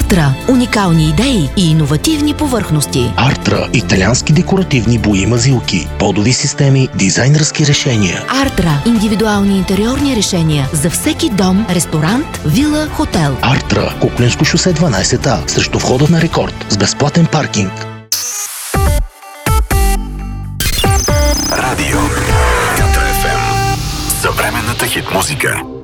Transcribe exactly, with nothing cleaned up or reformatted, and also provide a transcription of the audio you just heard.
Артра – уникални идеи и иновативни повърхности. Артра – италиански декоративни бои, мазилки, подови системи, дизайнерски решения. Артра – индивидуални интериорни решения за всеки дом, ресторант, вила, хотел. Артра – Куклинско шосе дванайсет А, срещу входа на Рекорд, с безплатен паркинг. Радио Катра еф ем. Съвременната хит музика.